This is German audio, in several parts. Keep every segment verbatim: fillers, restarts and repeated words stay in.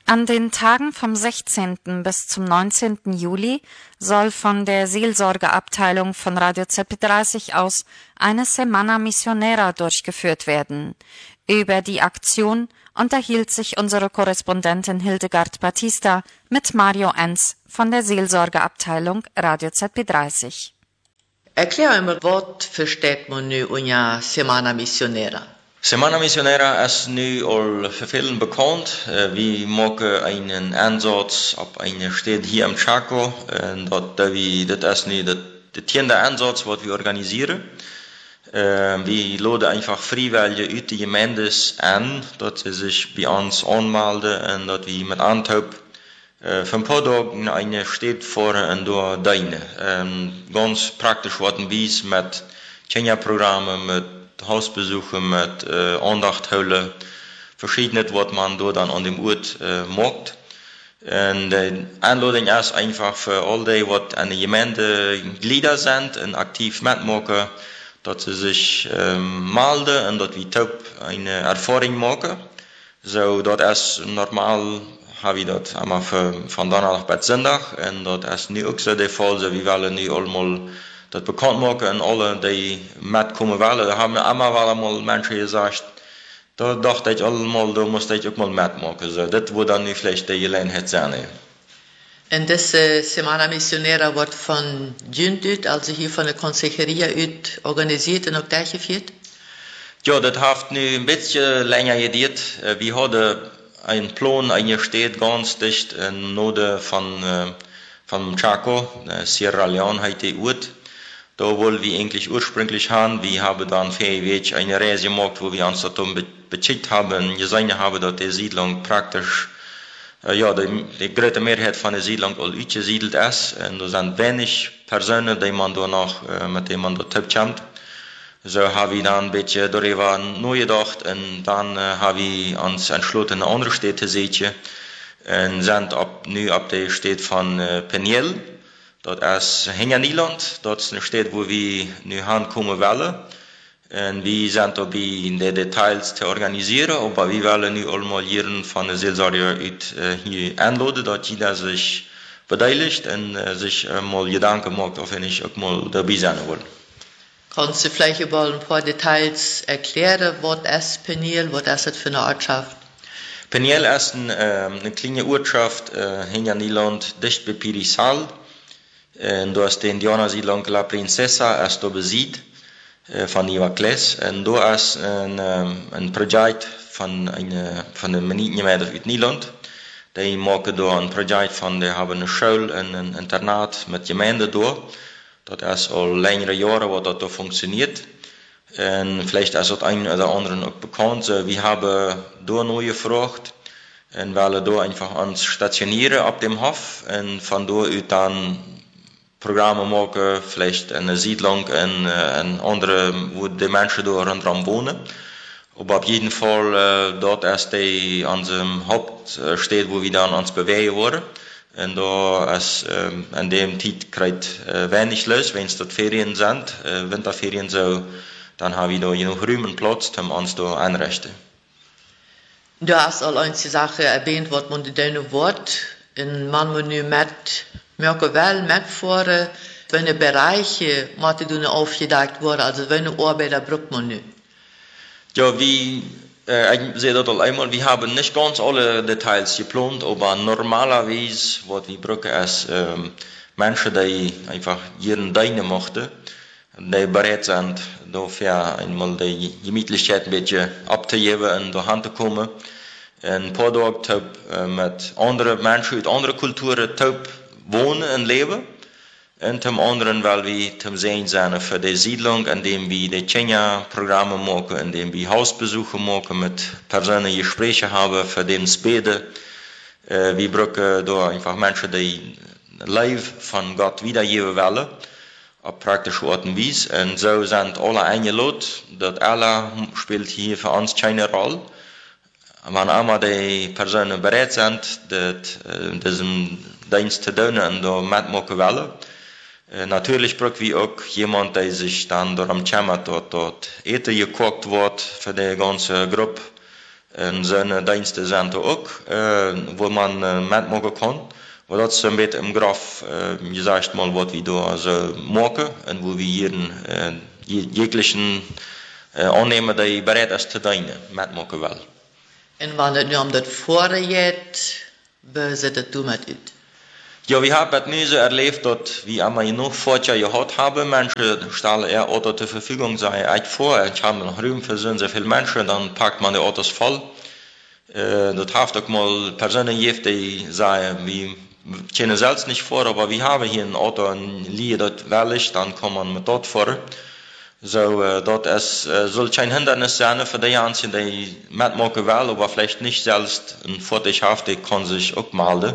An den Tagen vom sechzehnten bis zum neunzehnten Juli soll von der Seelsorgeabteilung von Radio Z P dreißig aus eine Semana Misionera durchgeführt werden. Über die Aktion unterhielt sich unsere Korrespondentin Hildegard Batista mit Mario Enz von der Seelsorgeabteilung Radio Z P dreißig. Erklär einmal, was versteht man nu unter Semana Misionera? Semana Misionera ist nu al für vielen bekannt. Wir machen einen Einsatz auf eine Stadt hier im Chaco. Das ist nu der tiende Einsatz, was wir organisieren. Wir laden einfach Freiwillige aus den Gemeinden an, dass sie sich bei uns anmelden und dass wir mit Anteil für ein paar Tage in eine Stadt fahren und da dienen. Ganz praktisch werden wir mit Kenia-Programmen, mit Hausbesuchen, mit äh, Andacht holen, verschiedene, was man da dann an dem Ort äh, macht. Und die Einladung ist einfach für all die, was an der Gemeinde Glieder sind und aktiv mitmachen, dass sie sich ähm, melden und dass wir top eine Erfahrung machen. So, das ist normal, habe ich das einmal für, von Donnerstag bis Sonntag und das ist nicht auch so der Fall, so wir wollen nicht einmal das bekannt machen und alle, die mitkommen wollen. Da haben wir einmal mal Menschen gesagt, da dachte ich allemal, da musste ich auch mal mitmachen. So, das wird dann nicht vielleicht die Gelegenheit sein. Und das äh, Semana Misionera wird von Jünd, also hier von der Consejeria organisiert und auch durchgeführt? Ja, das hat nu ein bisschen länger gedauert. Wir hatten einen Plan eingestellt, ganz dicht im Norden von, äh, von Chaco, Sierra Leone heißt der Ort. Da wollen wir eigentlich ursprünglich haben. Wir haben dann für eine Reise gemacht, wo wir uns darum beschickt haben, gesehen haben, dass die Siedlung praktisch, äh, ja, die, die große Mehrheit von der Siedlung all ausgesiedelt ist. Und da sind wenig Personen, die man da noch, äh, mit denen man da kommt. So haben wir dann ein bisschen darüber nachgedacht und dann äh, haben wir uns entschlossen, eine andere Städte zu sehen. Und sind ab, nu ab der Stadt von äh, Peniel. Das ist Henganiland, das ist eine Stadt, wo wir nu hinkommen wollen. Und wir sind dabei, in den Details zu organisieren, aber wir wollen nu einmal jeden von der Seelsorger hier einladen, dass jeder sich beteiligt und sich mal Gedanken macht, ob er nicht auch mal dabei sein will. Kannst du vielleicht über ein paar Details erklären, was ist Peniel, was ist das für eine Ortschaft? Peniel ist ein, äh, eine kleine Ortschaft, äh, Henganiland, dicht bei Pirisal. Und da ist die Indianersiedlung La Princesa, ist da besiedelt, äh, von Ivacles. Und da ist ein, ein Projekt von einer, von der Menitengemeinde aus Niederland. Die machen da ein Projekt von, die haben eine Schule und ein Internat mit Gemeinde da. Das ist all längere Jahre, wo das da funktioniert. Und vielleicht ist das ein oder anderen auch bekannt. Wir haben da neu gefragt und wollen da einfach uns stationieren ab dem Hof und von da aus dann Programme machen, vielleicht eine Siedlung in, in andere, wo die Menschen da rundherum wohnen. Aber auf jeden Fall, äh, dort ist die an dem Hauptstadt, wo wir dann uns bewegen wollen. Und da ist, äh, an dem Zeit kriegt äh, wenig los, wenn es dort Ferien sind, äh, Winterferien so, dann haben wir da genug Raum und Platz, um uns da einrichten. Du hast all eine Sache erwähnt, was man in deinem Wort, in man nu mit merken wel mitfahren, welche Bereiche müssen du aufgedeckt worden, also welche Arbeiter braucht man nu? Ja, wie, äh, ich sehe das einmal, wir haben nicht ganz alle Details geplant, aber normalerweise, was wir brauchen, ist ähm, Menschen, die einfach jeden Deine möchten, die bereit sind, dafür einmal die Gemütlichkeit ein bisschen abzugeben und da hinzukommen. Ein paar Tage äh, mit anderen Menschen aus anderen Kulturen wohnen und leben. Und zum anderen, weil wir zum Sehen sind für die Siedlung, indem wir die Kenia-Programme machen, indem wir Hausbesuche machen, mit Personen Gespräche haben, für den Beten. Äh, wir brauchen da einfach Menschen, die live von Gott wiedergeben wollen, auf praktische Art und Weise. Und so sind alle eingeladen, dass alle spielt hier für uns keine Rolle. Wenn einmal die Personen bereit sind, das, äh, diesen Dienst zu tun und da mitmachen wollen. Äh, natürlich brauchen wir auch jemanden, der sich dann darum kümmert, dass dort Eten gekocht wird für die ganze Gruppe. En zijn diensten zijn er ook, uh, waar man uh, metmaken kan. Maar dat is een beetje im Graf, uh, je zegt mal, wat we daar so maken. En wo wir jeden uh, jeglichen uh, aannemen die bereid is te dienen, metmaken wel. En wanneer nu om dat voorgeet, wie zit het toen met u? Ja, wir haben es nie so erlebt, dass wir einmal genug Vorteile gehabt haben. Menschen stellen eher Autos zur Verfügung, sei echt vor. Ich habe noch Raum für so viele Menschen, dann packt man die Autos voll. Äh, das hat auch mal Personen gegeben, die sagen, wir kennen selbst nicht vor, aber wir haben hier ein Auto, ein Lied, das wellig, dann kann man mit dort fahren. So, äh, das äh, soll kein Hindernis sein für die Einzigen, die mitmachen wollen, aber vielleicht nicht selbst ein Vorteil haben, die kann sich auch melden.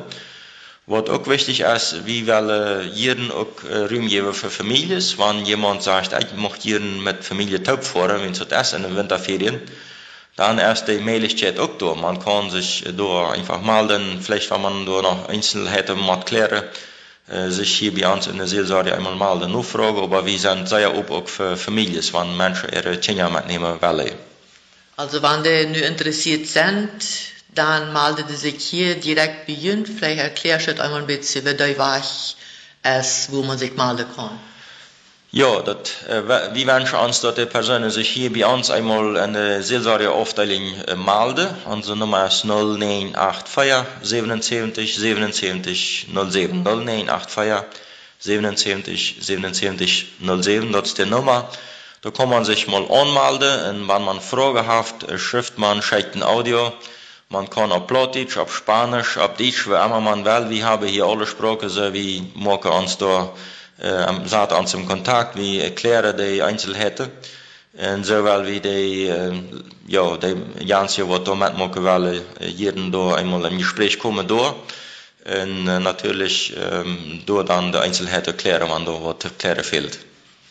Wat ook wichtig ist, wir wollen jeden auch Raum geben für Familien. Wenn jemand sagt, ich möchte jeden mit Familie Taub fahren, wenn es das ist in den Winterferien, dann ist die Möglichkeit auch da. Man kann sich da einfach melden, vielleicht wenn man da noch Einzelheiten mal klären, sich hier bei uns in der Seelsorge einmal melden, nachfragen, aber wir sind sehr offen auch für Familien, wenn Menschen ihre Kinder mitnehmen wollen. Also wenn die nu interessiert sind, dann meldet sich hier direkt bei uns. Vielleicht erklärst du einmal ein bisschen, wie der Weg ist, wo man sich melden kann. Ja, dat, äh, wir wünschen uns, dass die Personen sich hier bei uns einmal in der Seelsorgeaufteilung äh, melden. Unsere Nummer ist null neun acht vier siebenundsiebzig siebenundsiebzig null sieben. null neun acht vier siebenundsiebzig siebenundsiebzig null sieben, das ist die Nummer. Da kann man sich mal anmelden und wenn man Fragen hat, schreibt man, schickt ein Audio. Man kann auf Plattdeutsch, auf Spanisch, auf Deutsch, wie immer man will. Wir haben hier alle Sprachen, so wie machen uns da, äh, sind uns im Kontakt, wir erklären die Einzelheiten. Und so, weil wir die, äh, ja, die ganze, was da mitmachen wollen, jeden da einmal im Gespräch kommen da. Und äh, natürlich, ähm, da dann die Einzelheiten erklären, wenn da was zu erklären fehlt.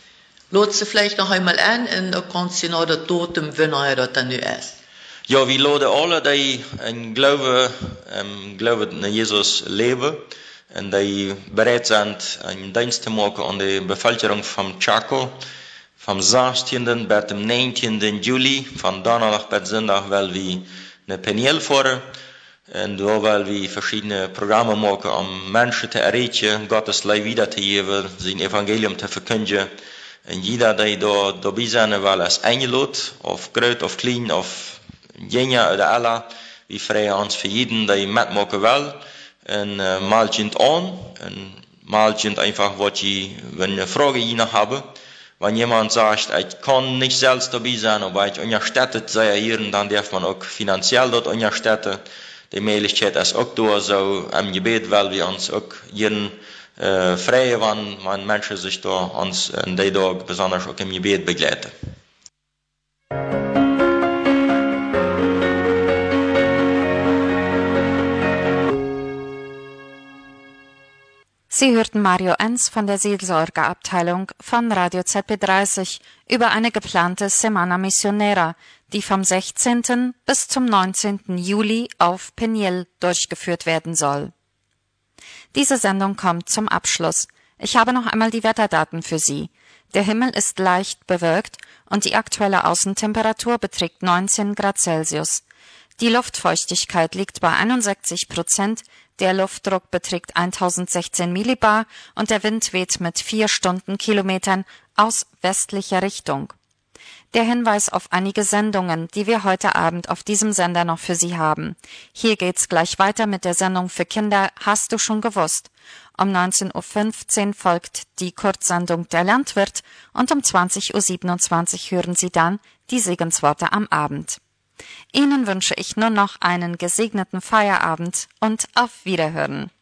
Lotse vielleicht noch einmal an und dann kannst du noch das Datum, wenn er das dann nu ist. Ja, wir laden alle, die in Glaube, ähm, Glaube an Jesus leben und die bereit sind, einen Dienst zu machen an der Bevölkerung vom Chaco, vom sechzehnten bis zum neunzehnten Juli, von Donnerstag bis Sonntag, weil wir eine Peniel fahren und da weil wir verschiedene Programme machen, um Menschen zu erreichen, Gottes Leib wiederzugeben, sein Evangelium zu verkündigen. Und jeder, der da dabei sein will, ist eingeladen, auf groß, auf klein, auf Jenja oder alla, wir freuen uns für jeden, der mitmachen will. Und äh, mal sind an, und mal sind einfach, was ich, wenn eine Frage jemand habe, wenn jemand sagt, ich kann nicht selbst dabei sein, aber ich unterstützt sei hier, dann darf man auch finanziell dort unterstützen. Die Möglichkeit ist auch da, so im Gebet, weil wir uns auch jeden äh, freuen, wenn, wenn Menschen sich da uns in den Tag besonders auch im Gebet begleiten. Sie hörten Mario Enz von der Seelsorgeabteilung von Radio Z B dreißig über eine geplante Semana Missionera, die vom sechzehnten bis zum neunzehnten Juli auf Peniel durchgeführt werden soll. Diese Sendung kommt zum Abschluss. Ich habe noch einmal die Wetterdaten für Sie. Der Himmel ist leicht bewölkt und die aktuelle Außentemperatur beträgt neunzehn Grad Celsius. Die Luftfeuchtigkeit liegt bei einundsechzig Prozent, der Luftdruck beträgt tausendsechzehn Millibar und der Wind weht mit vier Stundenkilometern aus westlicher Richtung. Der Hinweis auf einige Sendungen, die wir heute Abend auf diesem Sender noch für Sie haben. Hier geht's gleich weiter mit der Sendung für Kinder Hast du schon gewusst? Um neunzehn Uhr fünfzehn folgt die Kurzsendung Der Landwirt und um zwanzig Uhr siebenundzwanzig hören Sie dann die Segensworte am Abend. Ihnen wünsche ich nun noch einen gesegneten Feierabend und auf Wiederhören.